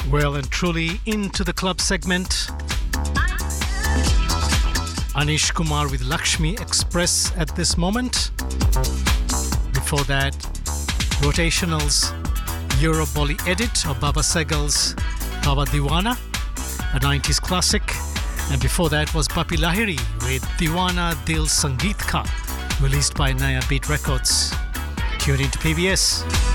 Well and truly into the club segment. Anish Kumar with Lakshmi Express at this moment. Before that, Rotational's Euro Bolly edit of Baba Segal's Baba Diwana, a 90s classic. And before that was Papi Lahiri with Diwana Dil Sangeet Ka, released by Naya Beat Records. Tune into PBS.